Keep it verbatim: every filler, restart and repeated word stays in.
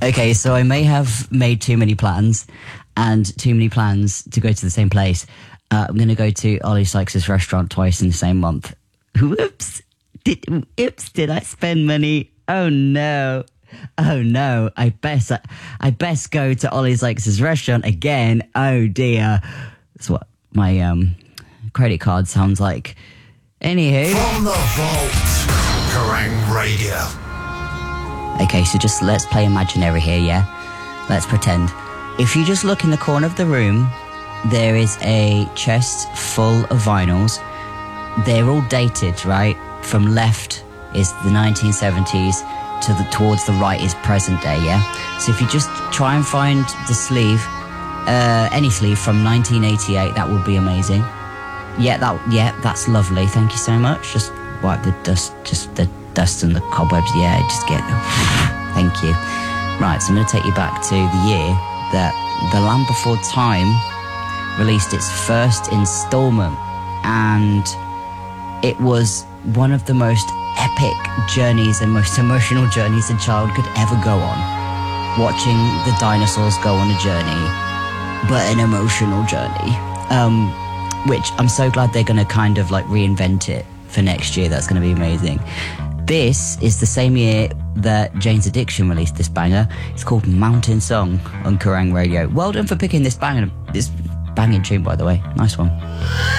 Okay, so I may have made too many plans and too many plans to go to the same place. Uh, I'm going to go to Ollie Sykes' restaurant twice in the same month. Whoops. Did, oops, did I spend money? Oh, no. Oh, no. I best, I, I best go to Ollie Sykes' restaurant again. Oh, dear. That's what my um, credit card sounds like. Anywho. From the vault, Kerrang Radio. Okay, so just let's play imaginary here, yeah? Let's pretend. If you just look in the corner of the room, there is a chest full of vinyls. They're all dated, right? From left is the nineteen seventies to the towards the right is present day, yeah? So if you just try and find the sleeve, uh, any sleeve from nineteen eighty-eight, that would be amazing. Yeah, that yeah, that's lovely. Thank you so much. Just wipe the dust, just the dust and the cobwebs. Yeah, just get them. Thank you. Right, so I'm going to take you back to the year that The Land Before Time released its first installment, and it was one of the most epic journeys and most emotional journeys a child could ever go on. Watching the dinosaurs go on a journey, but an emotional journey. Um, which I'm so glad they're going to kind of like reinvent it for next year. That's going to be amazing. This is the same year that Jane's Addiction released this banger. It's called Mountain Song on Kerrang Radio. Well done for picking this banger, this banging tune, by the way. Nice one.